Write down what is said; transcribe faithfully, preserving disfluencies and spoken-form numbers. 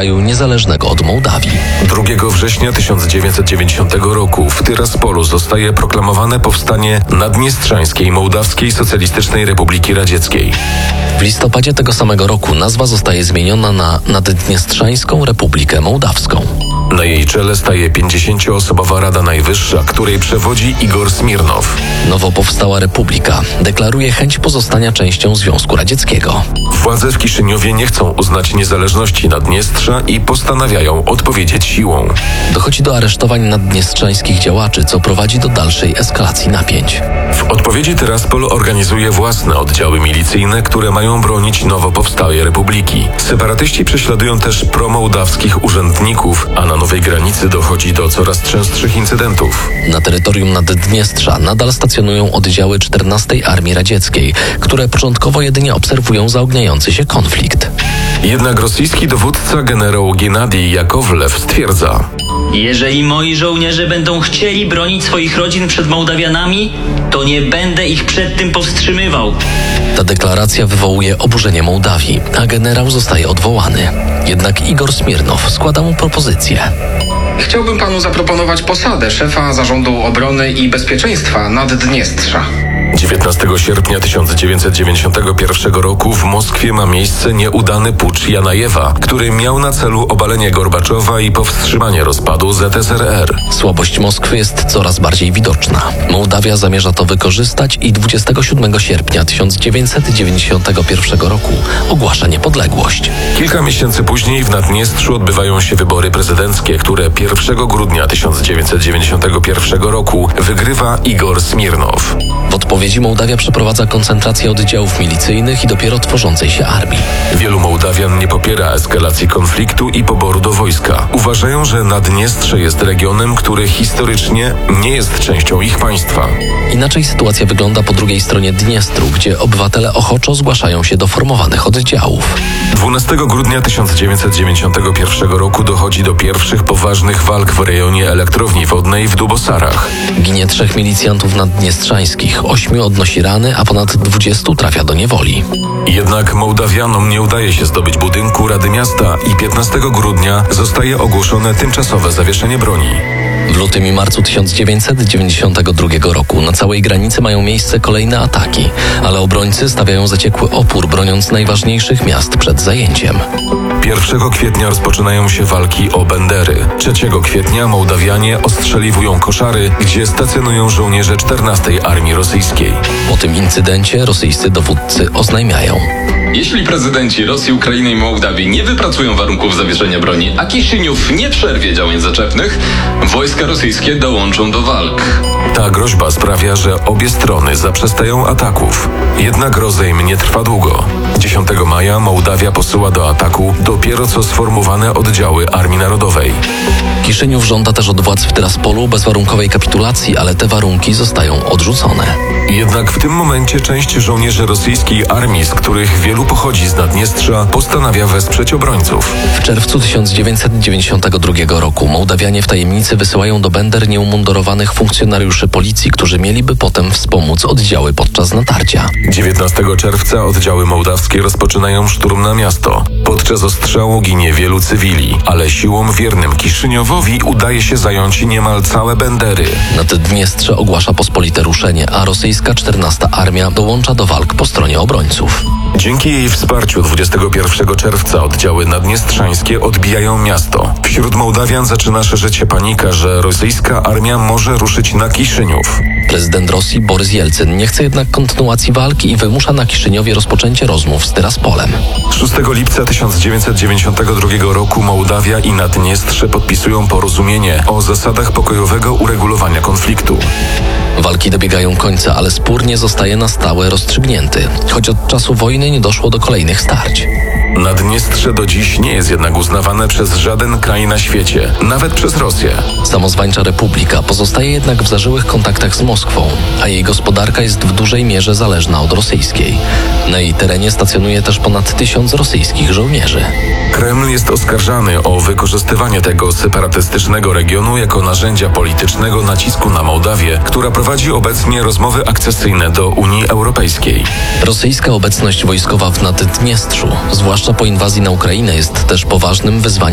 kraju niezależnego od Mołdawii. drugiego września tysiąc dziewięćset dziewięćdziesiątego roku w Tyraspolu zostaje proklamowane powstanie Naddniestrzańskiej Mołdawskiej Socjalistycznej Republiki Radzieckiej. W listopadzie tego samego roku nazwa zostaje zmieniona na Naddniestrzańską Republikę Mołdawską. Na jej czele staje pięćdziesięcioosobowa Rada Najwyższa, której przewodzi Igor Smirnow. Nowo powstała republika deklaruje chęć pozostania częścią Związku Radzieckiego. Władze w Kiszyniowie nie chcą uznać niezależności Naddniestrza i postanawiają odpowiedzieć siłą. Dochodzi do aresztowań naddniestrzańskich działaczy, co prowadzi do dalszej eskalacji napięć. W odpowiedzi Tyraspol organizuje własne oddziały milicyjne, które mają bronić nowo powstałej republiki. Separatyści prześladują też promołdawskich urzędników, a na nowej granicy dochodzi do coraz częstszych incydentów. Na terytorium Naddniestrza nadal stacjonują oddziały czternastej Armii Radzieckiej, które początkowo jedynie obserwują zaogniający się konflikt. Jednak rosyjski dowódca generał Gennadij Jakowlew stwierdza: jeżeli moi żołnierze będą chcieli bronić swoich rodzin przed Mołdawianami, to nie będę ich przed tym powstrzymywał. Ta deklaracja wywołuje oburzenie Mołdawii, a generał zostaje odwołany. Jednak Igor Smirnow składa mu propozycję. Chciałbym panu zaproponować posadę szefa Zarządu Obrony i Bezpieczeństwa Naddniestrza. dziewiętnastego sierpnia tysiąc dziewięćset dziewięćdziesiątego pierwszego roku w Moskwie ma miejsce nieudany pucz Janajewa, który miał na celu obalenie Gorbaczowa i powstrzymanie rozpadu Z S R R. Słabość Moskwy jest coraz bardziej widoczna. Mołdawia zamierza to wykorzystać i dwudziestego siódmego sierpnia tysiąc dziewięćset dziewięćdziesiątego pierwszego roku ogłasza niepodległość. Kilka miesięcy później w Naddniestrzu odbywają się wybory prezydenckie, które pierwszego grudnia tysiąc dziewięćset dziewięćdziesiątego pierwszego roku wygrywa Igor Smirnow. W odpowiedzi Mołdawia przeprowadza koncentrację oddziałów milicyjnych i dopiero tworzącej się armii. Wielu Mołdawian nie popiera eskalacji konfliktu i poboru do wojska. Uważają, że Naddniestrze jest regionem, który historycznie nie jest częścią ich państwa. Inaczej sytuacja wygląda po drugiej stronie Dniestru, gdzie obywatele ochoczo zgłaszają się do formowanych oddziałów. dwunastego grudnia tysiąc dziewięćset dziewięćdziesiątego pierwszego roku dochodzi do pierwszych poważnych walk w rejonie elektrowni wodnej w Dubosarach. Ginie trzech milicjantów naddniestrzańskich, ośmiu odnosi rany, a ponad dwudziestu trafia do niewoli. Jednak Mołdawianom nie udaje się zdobyć budynku Rady Miasta i piętnastego grudnia zostaje ogłoszone tymczasowe zawieszenie broni. W lutym i marcu tysiąc dziewięćset dziewięćdziesiątego drugiego roku na całej granicy mają miejsce kolejne ataki, ale obrońcy stawiają zaciekły opór, broniąc najważniejszych miast przed zajęciem. pierwszego kwietnia rozpoczynają się walki o Bendery. trzeciego kwietnia Mołdawianie ostrzeliwują Koszary, gdzie stacjonują żołnierze czternastej Armii Rosyjskiej. Po tym incydencie rosyjscy dowódcy oznajmiają: jeśli prezydenci Rosji, Ukrainy i Mołdawii nie wypracują warunków zawieszenia broni, a Kiszyniow nie przerwie działań zaczepnych, wojska rosyjskie dołączą do walk. Ta groźba sprawia, że obie strony zaprzestają ataków. Jednak rozejm nie trwa długo. dziesiątego maja Mołdawia posyła do ataku dopiero co sformowane oddziały Armii Narodowej. Kiszyniów żąda też od władz w Tyraspolu bezwarunkowej kapitulacji, ale te warunki zostają odrzucone. Jednak w tym momencie część żołnierzy rosyjskiej armii, z których wielu pochodzi z Naddniestrza, postanawia wesprzeć obrońców. W czerwcu tysiąc dziewięćset dziewięćdziesiątego drugiego roku Mołdawianie w tajemnicy wysyłają do Bender nieumundurowanych funkcjonariuszy policji, którzy mieliby potem wspomóc oddziały podczas natarcia. dziewiętnastego czerwca oddziały mołdawskie rozpoczynają szturm na miasto. Podczas ostrzału ginie wielu cywili, ale siłom wiernym Kiszyniowowi udaje się zająć niemal całe Bendery. Naddniestrze ogłasza pospolite ruszenie, a rosyjska czternasta Armia dołącza do walk po stronie obrońców. Dzięki jej wsparciu dwudziestego pierwszego czerwca oddziały naddniestrzańskie odbijają miasto. Wśród Mołdawian zaczyna szerzyć się panika, że rosyjska armia może ruszyć na Kiszyniów. Prezydent Rosji Borys Jelcyn nie chce jednak kontynuacji walki i wymusza na Kiszyniowie rozpoczęcie rozmów z Tyraspolem. szóstego lipca tysiąc dziewięćset dziewięćdziesiątego drugiego roku Mołdawia i Naddniestrze podpisują porozumienie o zasadach pokojowego uregulowania konfliktu. Walki dobiegają końca, ale spór nie zostaje na stałe rozstrzygnięty, choć od czasu wojny nie doszło do kolejnych starć. Naddniestrze do dziś nie jest jednak uznawane przez żaden kraj na świecie, nawet przez Rosję. Samozwańcza republika pozostaje jednak w zażyłych kontaktach z Moskwą, a jej gospodarka jest w dużej mierze zależna od rosyjskiej. Na jej terenie stacjonuje też ponad tysiąc rosyjskich żołnierzy. Kreml jest oskarżany o wykorzystywanie tego separatystycznego regionu jako narzędzia politycznego nacisku na Mołdawię, która prowadzi obecnie rozmowy akcesyjne do Unii Europejskiej. Rosyjska obecność wojskowa w Naddniestrzu, zwłaszcza po inwazji na Ukrainę, jest też poważnym wyzwaniem